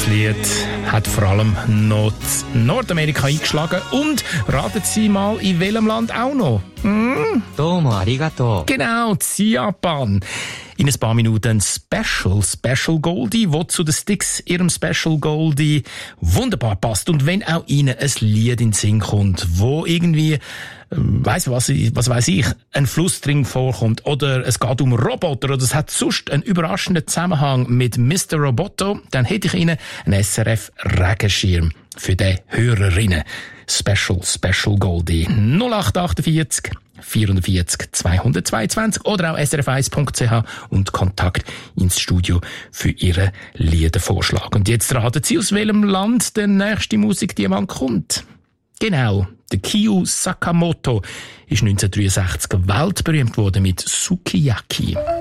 Das Lied hat vor allem noch Nordamerika eingeschlagen. Und raten Sie mal, in welchem Land auch noch? Domo arigato. Genau, Japan. In ein paar Minuten ein Special Goldie, wo zu den Sticks ihrem Special Goldie wunderbar passt. Und wenn auch Ihnen ein Lied in den Sinn kommt, wo irgendwie, was weiss ich, ein Fluss drin vorkommt, oder es geht um Roboter, oder es hat sonst einen überraschenden Zusammenhang mit Mr. Roboto, dann hätte ich Ihnen einen SRF-Regenschirm für die Hörerinnen. Special Goldie 0848 440 222 oder auch srf1.ch und Kontakt ins Studio für Ihren Liedervorschlag. Und jetzt raten Sie, aus welchem Land der nächste Musikdiamant kommt. Genau, der Kiyo Sakamoto ist 1963 weltberühmt worden mit Sukiyaki.